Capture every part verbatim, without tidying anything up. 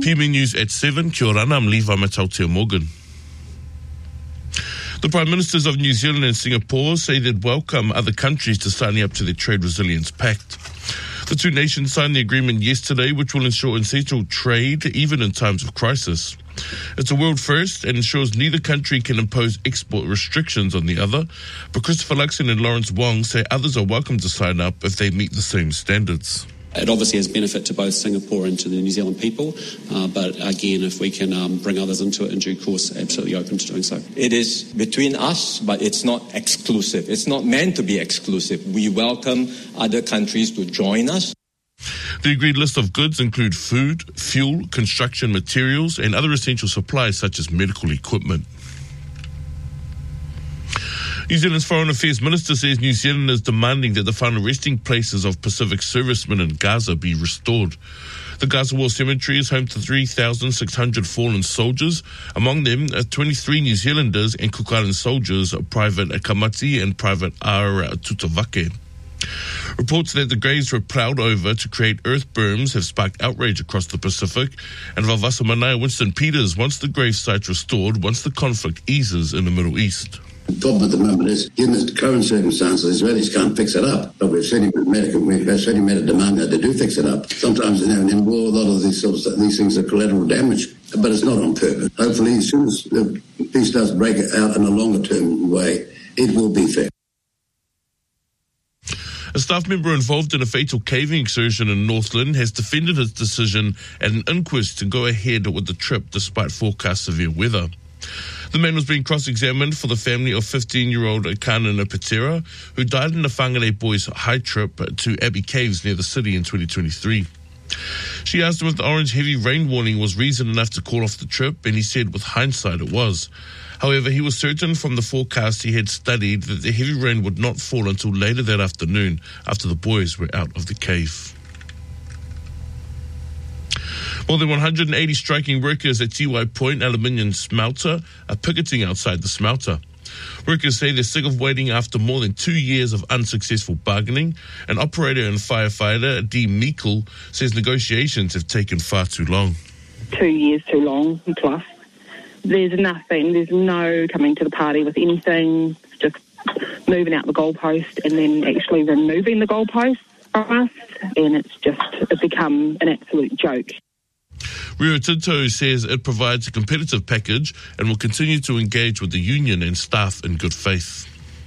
P M News at seven. Kia ora, I'm Levi Matautia Morgan. The Prime Ministers of New Zealand and Singapore say they'd welcome other countries to signing up to the Trade Resilience Pact. The two nations signed the agreement yesterday, which will ensure essential trade even in times of crisis. It's a world first and ensures neither country can impose export restrictions on the other, but Christopher Luxon and Lawrence Wong say others are welcome to sign up if they meet the same standards. It obviously has benefit to both Singapore and to the New Zealand people, uh, but again, if we can um, bring others into it in due course, absolutely open to doing so. It is between us, but it's not exclusive. It's not meant to be exclusive. We welcome other countries to join us. The agreed list of goods include food, fuel, construction materials, and other essential supplies such as medical equipment. New Zealand's Foreign Affairs Minister says New Zealand is demanding that the final resting places of Pacific servicemen in Gaza be restored. The Gaza War Cemetery is home to three thousand six hundred fallen soldiers. Among them are twenty-three New Zealanders and Cook Island soldiers, Private Kamati and Private R. Tutavake. Reports that the graves were ploughed over to create earth berms have sparked outrage across the Pacific, and Vavasa Manaya Winston Peters wants the grave site restored once the conflict eases in the Middle East. The problem at the moment is, given the current circumstances, the Israelis can't fix it up. But we've certainly made a, we've certainly made a demand that they do fix it up. Sometimes, you know, in war, a lot of these sorts of these things are collateral damage, but it's not on purpose. Hopefully, as soon as the peace does break out in a longer-term way, it will be fixed. A staff member involved in a fatal caving excursion in Northland has defended his decision at an inquest to go ahead with the trip despite forecast severe weather. The man was being cross-examined for the family of fifteen-year-old Kanana Patera, who died in the Whangarei Boys' high trip to Abbey Caves near the city in twenty twenty-three. She asked him if the orange heavy rain warning was reason enough to call off the trip, and he said with hindsight it was. However, he was certain from the forecast he had studied that the heavy rain would not fall until later that afternoon after the boys were out of the cave. More than one hundred eighty striking workers at T Y Point Aluminium Smelter are picketing outside the smelter. Workers say they're sick of waiting after more than two years of unsuccessful bargaining. An operator and firefighter, Dee Meikle, says negotiations have taken far too long. Two years too long, plus. There's nothing, there's no coming to the party with anything, just moving out the goalpost and then actually removing the goalpost from us, and it's just it's become an absolute joke. Rio Tinto says it provides a competitive package and will continue to engage with the union and staff in good faith.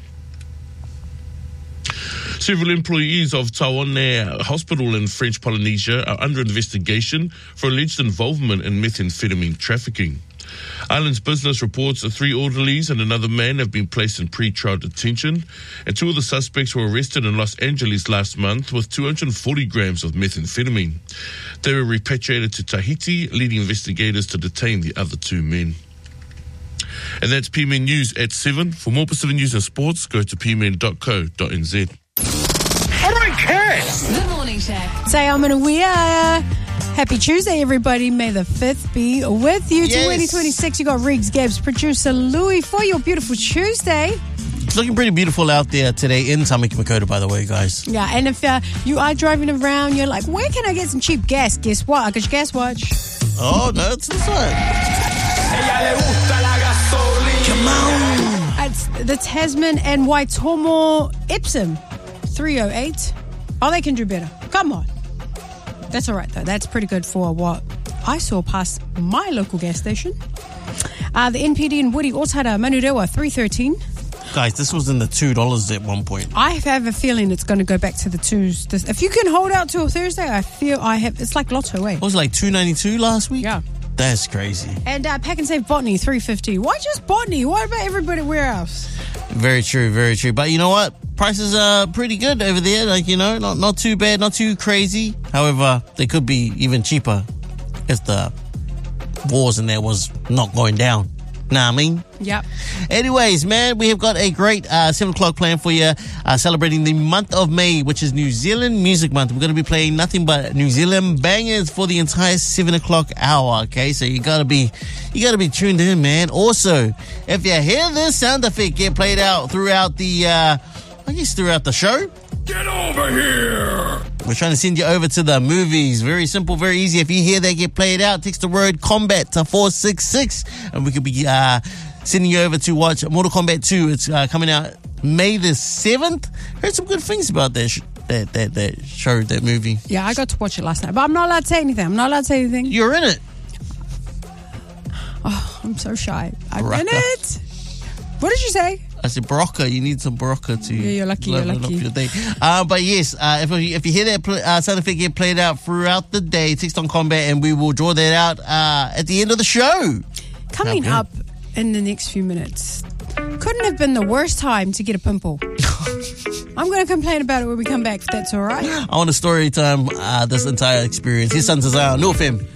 Several employees of Taone Hospital in French Polynesia are under investigation for alleged involvement in methamphetamine trafficking. Islands Business reports that three orderlies and another man have been placed in pre-trial detention, and two of the suspects were arrested in Los Angeles last month with two hundred forty grams of methamphetamine. They were repatriated to Tahiti, leading investigators to detain the other two men. And that's P M N News at seven. For more Pacific News and Sports, go to p m n dot co dot n z. All right, Cash! The Morning Shack. Say I'm in a weird... Happy Tuesday, everybody. May the fifth be with you. Yes. twenty twenty-six, you got Riggs, Gabs, producer Louis for your beautiful Tuesday. It's looking pretty beautiful out there today in Tamaki Makaurau, by the way, guys. Yeah, and if uh, you are driving around, you're like, where can I get some cheap gas? Guess what? I got your gas watch. Oh, no, it's this one. Come on. It's the Tasman and Waitomo Epsom three oh eight. Oh, they can do better. Come on. That's all right, though. That's pretty good for what I saw past my local gas station. Uh, the N P D in Woody, Otara, Manurewa, three thirteen. Guys, this was in the two dollars at one point. I have a feeling it's going to go back to the twos. This, if you can hold out till Thursday, I feel I have... It's like Lotto, eh? What was it, like two ninety-two last week? Yeah. That's crazy. And uh, Pack and Save Botany, three fifty. Why just Botany? What about everybody where else? Very true, very true. But you know what? Prices are pretty good over there. Like, you know, not, not too bad, not too crazy. However, they could be even cheaper if the wars in there was not going down. Nah, I mean? Yep. Anyways, man, we have got a great uh, seven o'clock plan for you, uh, celebrating the month of May, which is New Zealand Music Month. We're going to be playing nothing but New Zealand bangers for the entire seven o'clock hour, okay? So you got to be you got to be tuned in, man. Also, if you hear this sound effect get played out throughout the, uh, I guess throughout the show. Get over here! We're trying to send you over to the movies. Very simple, very easy. If you hear they get played out, text the word combat to four six six and we could be uh, sending you over to watch Mortal Kombat two. It's uh, coming out May the seventh. Heard some good things about that, sh- that that that show, that movie. Yeah, I got to watch it last night, but I'm not allowed to say anything. I'm not allowed to say anything. You're in it. Oh, I'm so shy. I'm Baraka. in it. What did you say? I said Baraka. You need some Baraka to Yeah, you're lucky, you're level lucky. up your day. Uh, but yes, uh, if, you, if you hear that pl- uh, sound effect get played out throughout the day, text on combat and we will draw that out uh, at the end of the show. Coming Okay. up in the next few minutes, couldn't have been the worst time to get a pimple. I'm going to complain about it when we come back, if that's all right. I want a story time uh, this entire experience. His son's Zion, North Fm.